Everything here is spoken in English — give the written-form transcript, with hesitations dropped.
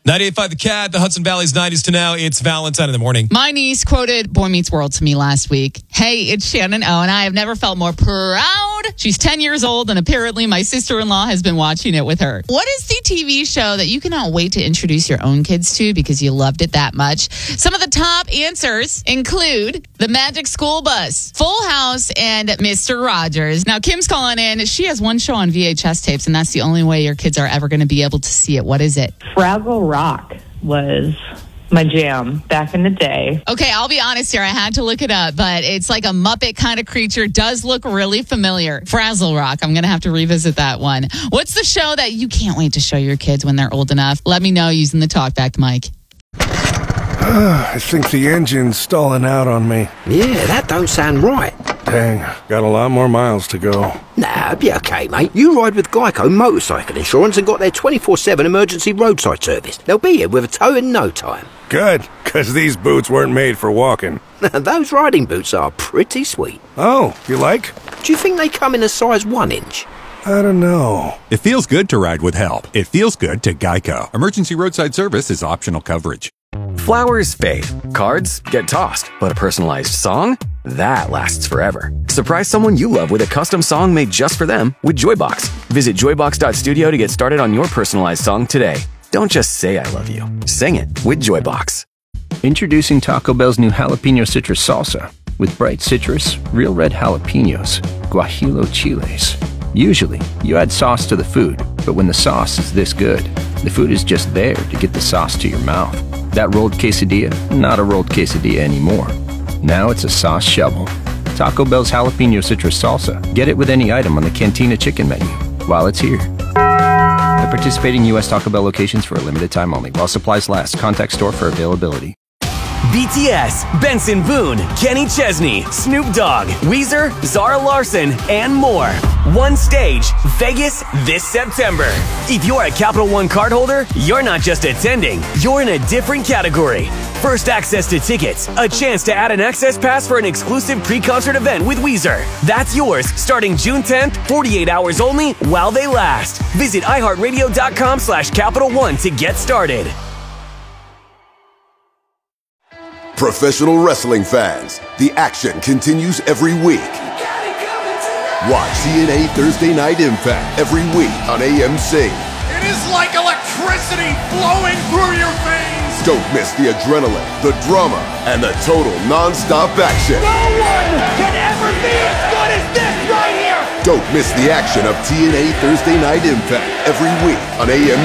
98.5 The Cat, the Hudson Valley's 90s to now. It's Valentine in the morning. My niece quoted Boy Meets World to me last week. Hey, it's Shannon O, and I have never felt more proud. She's 10 years old, and apparently my sister-in-law has been watching it with her. What is the TV show that you cannot wait to introduce your own kids to because you loved it that much? Some of the top answers include The Magic School Bus, Full House, and Mr. Rogers. Now, Kim's calling in. She has one show on VHS tapes, and that's the only way your kids are ever going to be able to see it. What is it? Fraggle Rock was my jam back in the day. Okay, I'll be honest here. I had to look it up, but it's like a Muppet kind of creature. Does look really familiar. Frazzle Rock. I'm going to have to revisit that one. What's the show that you can't wait to show your kids when they're old enough? Let me know using the talkback mic. I think the engine's stalling out on me. Yeah, that don't sound right. Dang, got a lot more miles to go. Nah, be okay, mate. You ride with Geico Motorcycle Insurance and got their 24/7 emergency roadside service. They'll be here with a tow in no time. Good, because these boots weren't made for walking. Those riding boots are pretty sweet. Oh, you like? Do you think they come in a size 1 inch? I don't know. It feels good to ride with help. It feels good to Geico. Emergency roadside service is optional coverage. Flowers fade, cards get tossed, but a personalized song? That lasts forever. Surprise someone you love with a custom song made just for them with Joybox. Visit joybox.studio to get started on your personalized song today. Don't just say I love you. Sing it with Joybox. Introducing Taco Bell's new jalapeno citrus salsa with bright citrus, real red jalapenos, guajillo chiles. Usually, you add sauce to the food, but when the sauce is this good, the food is just there to get the sauce to your mouth. That rolled quesadilla, not a rolled quesadilla anymore. Now it's a sauce shovel. Taco Bell's jalapeno citrus salsa. Get it with any item on the Cantina chicken menu while it's here. At participating U.S. Taco Bell locations for a limited time only. While supplies last. Contact store for availability. BTS, Benson Boone, Kenny Chesney, Snoop Dogg, Weezer, Zara Larsson, and more. One stage, Vegas this September. If you're a Capital One cardholder, you're not just attending, you're in a different category. First access to tickets, a chance to add an access pass for an exclusive pre-concert event with Weezer. That's yours starting June 10th, 48 hours only while they last. Visit iHeartRadio.com/Capital One to get started. Professional wrestling fans, the action continues every week. Watch TNA Thursday Night Impact every week on AMC. It is like electricity flowing through your veins. Don't miss the adrenaline, the drama, and the total non-stop action. No one can ever be as good as this right here. Don't miss the action of TNA Thursday Night Impact every week on AMC.